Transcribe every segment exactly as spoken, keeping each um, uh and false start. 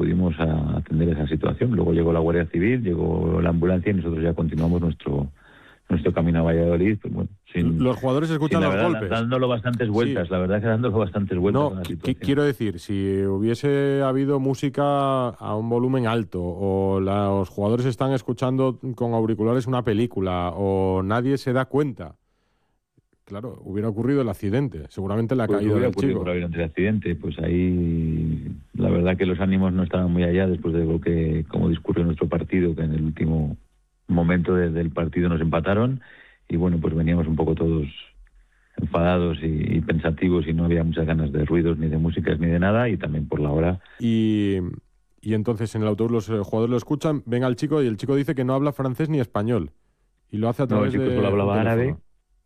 pudimos a, atender esa situación. Luego llegó la Guardia Civil, llegó la ambulancia y nosotros ya continuamos nuestro nuestro camino a Valladolid. Pues bueno, sin, los jugadores escuchan sin, los verdad, golpes. Dándolo bastantes vueltas, sí. La verdad que dándolo bastantes vueltas no, a la qu- situación. Quiero decir, si hubiese habido música a un volumen alto o la, los jugadores están escuchando con auriculares una película o nadie se da cuenta, claro, hubiera ocurrido el accidente. Seguramente le ha pues caído hubiera del ocurrido chico. probablemente el accidente. Pues ahí la verdad que los ánimos no estaban muy allá después de lo que, como discurrió nuestro partido, que en el último momento de, del partido nos empataron. Y bueno, pues veníamos un poco todos enfadados y, y pensativos y no había muchas ganas de ruidos, ni de músicas, ni de nada, y también por la hora. Y, y entonces en el autobús los eh, jugadores lo escuchan, ven al chico y el chico dice que no habla francés ni español. Y lo hace a través no, el chico de solo hablaba un teléfono. árabe.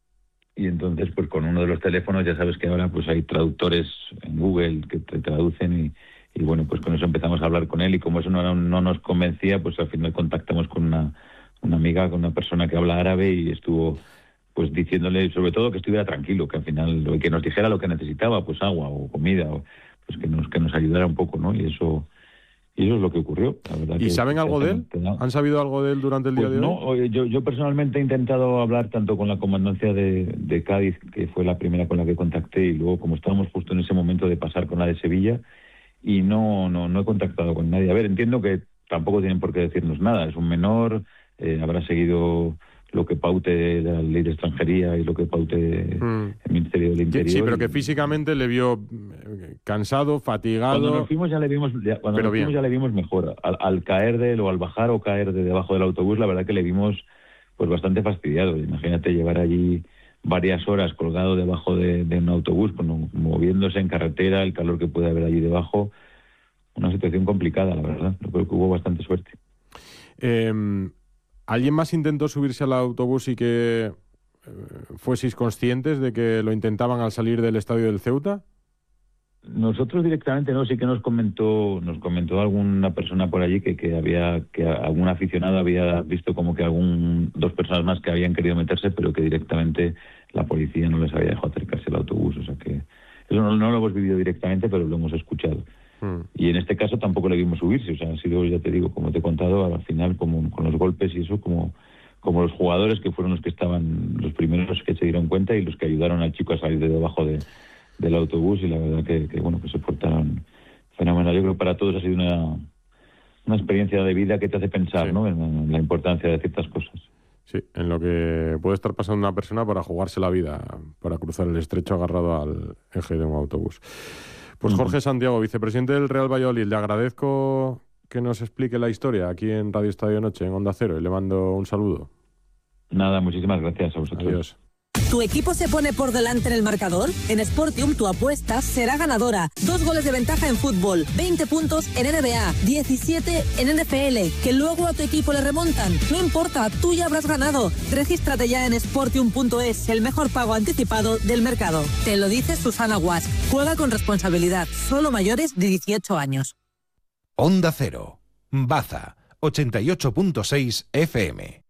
Y entonces, pues con uno de los teléfonos, ya sabes que ahora pues hay traductores en Google que te traducen y, y bueno, pues con eso empezamos a hablar con él y como eso no, no nos convencía, pues al final contactamos con una una amiga, con una persona que habla árabe y estuvo pues diciéndole sobre todo que estuviera tranquilo, que al final que nos dijera lo que necesitaba, pues agua o comida, o pues que nos que nos ayudara un poco, ¿no? Y eso y eso es lo que ocurrió, la verdad. ¿Y que, saben que algo de él? ¿Han sabido algo de él durante el pues día de no, hoy? No, yo, yo personalmente he intentado hablar tanto con la comandancia de, de Cádiz, que fue la primera con la que contacté, y luego como estábamos justo en ese momento de pasar con la de Sevilla, y no, no, no he contactado con nadie. A ver, entiendo que tampoco tienen por qué decirnos nada, es un menor. Eh, habrá seguido lo que paute la ley de extranjería y lo que paute mm. el Ministerio del Interior. Sí, pero que y, físicamente le vio cansado, fatigado. Cuando nos fuimos ya le vimos, ya, cuando pero nos fuimos ya le vimos mejor. Al, al caer de él o al bajar o caer de debajo del autobús, la verdad que le vimos pues bastante fastidiado. Imagínate llevar allí varias horas colgado debajo de, de un autobús, bueno, moviéndose en carretera, el calor que puede haber allí debajo. Una situación complicada, la verdad. Yo creo que hubo bastante suerte. Eh... ¿Alguien más intentó subirse al autobús y que eh, fueseis conscientes de que lo intentaban al salir del estadio del Ceuta? Nosotros directamente no, sí que nos comentó nos comentó alguna persona por allí que, que había que algún aficionado había visto como que algún dos personas más que habían querido meterse, pero que directamente la policía no les había dejado acercarse al autobús. O sea que eso no, no lo hemos vivido directamente, pero lo hemos escuchado. Y en este caso tampoco le vimos subirse, o sea, ha sido, ya te digo, como te he contado, al final como con los golpes y eso, como, como los jugadores que fueron los que estaban, los primeros que se dieron cuenta y los que ayudaron al chico a salir de debajo de, del autobús, y la verdad que, que bueno, que se portaron fenomenal. Yo creo que para todos ha sido una, una experiencia de vida que te hace pensar, sí, ¿no? En, en la importancia de ciertas cosas. Sí, en lo que puede estar pasando una persona para jugarse la vida, para cruzar el estrecho agarrado al eje de un autobús. Pues Jorge Santiago, vicepresidente del Real Valladolid, le agradezco que nos explique la historia aquí en Radio Estadio Noche, en Onda Cero, y le mando un saludo. Nada, muchísimas gracias a vosotros. Adiós. ¿Tu equipo se pone por delante en el marcador? En Sportium tu apuesta será ganadora. Dos goles de ventaja en fútbol, veinte puntos en N B A, diecisiete en N F L, que luego a tu equipo le remontan. No importa, tú ya habrás ganado. Regístrate ya en sportium punto es, el mejor pago anticipado del mercado. Te lo dice Susana Guas. Juega con responsabilidad, solo mayores de dieciocho años. Onda Cero, Baza, ochenta y ocho punto seis F M.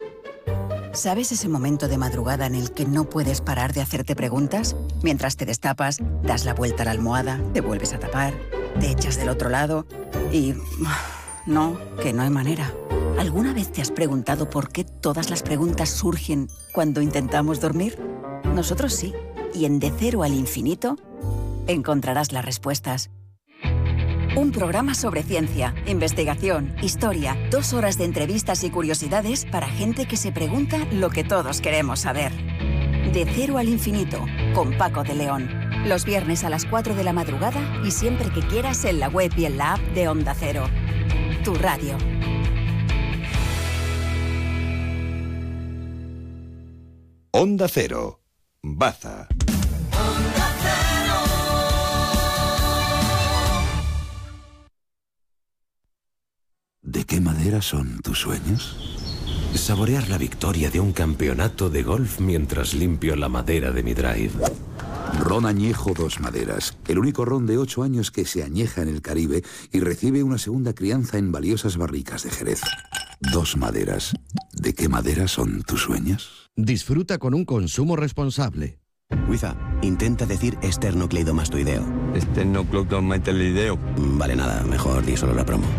¿Sabes ese momento de madrugada en el que no puedes parar de hacerte preguntas? Mientras te destapas, das la vuelta a la almohada, te vuelves a tapar, te echas del otro lado y... no, que no hay manera. ¿Alguna vez te has preguntado por qué todas las preguntas surgen cuando intentamos dormir? Nosotros sí. Y en De Cero al Infinito encontrarás las respuestas. Un programa sobre ciencia, investigación, historia, dos horas de entrevistas y curiosidades para gente que se pregunta lo que todos queremos saber. De Cero al Infinito, con Paco de León. Los viernes a las cuatro de la madrugada y siempre que quieras en la web y en la app de Onda Cero. Tu radio. Onda Cero, Baza. ¿De qué madera son tus sueños? Saborear la victoria de un campeonato de golf mientras limpio la madera de mi drive. Ron Añejo Dos Maderas, el único ron de ocho años que se añeja en el Caribe y recibe una segunda crianza en valiosas barricas de Jerez. Dos Maderas. ¿De qué madera son tus sueños? Disfruta con un consumo responsable. Wiza, intenta decir esternocleidomastoideo. Esternocleidomastoideo. Vale, nada, mejor di solo la promo.